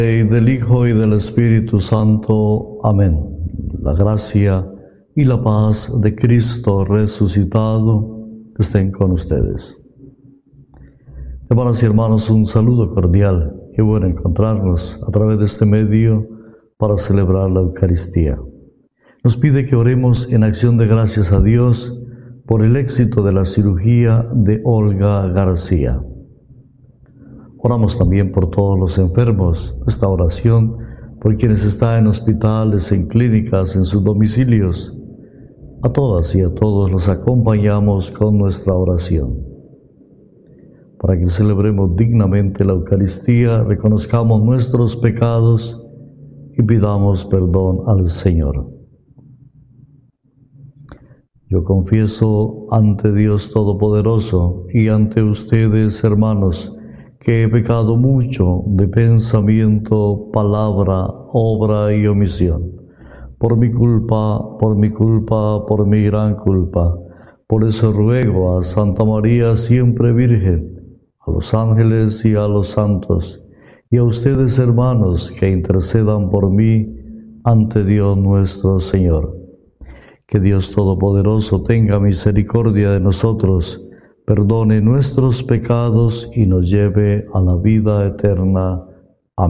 Y del Hijo y del Espíritu Santo. Amén. La gracia y la paz de Cristo resucitado estén con ustedes. Hermanas y hermanos, un saludo cordial. Qué bueno encontrarnos a través de este medio para celebrar la Eucaristía. Nos pide que oremos en acción de gracias a Dios por el éxito de la cirugía de Olga García. Oramos también por todos los enfermos. Esta oración por quienes están en hospitales, en clínicas, en sus domicilios. A todas y a todos los acompañamos con nuestra oración. Para que celebremos dignamente la Eucaristía, reconozcamos nuestros pecados y pidamos perdón al Señor. Yo confieso ante Dios Todopoderoso y ante ustedes, hermanos, que he pecado mucho de pensamiento, palabra, obra y omisión. Por mi culpa, por mi gran culpa. Por eso ruego a Santa María, siempre Virgen, a los ángeles y a los santos, y a ustedes, hermanos, que intercedan por mí ante Dios nuestro Señor. Que Dios Todopoderoso tenga misericordia de nosotros, perdone nuestros pecados y nos lleve a la vida eterna.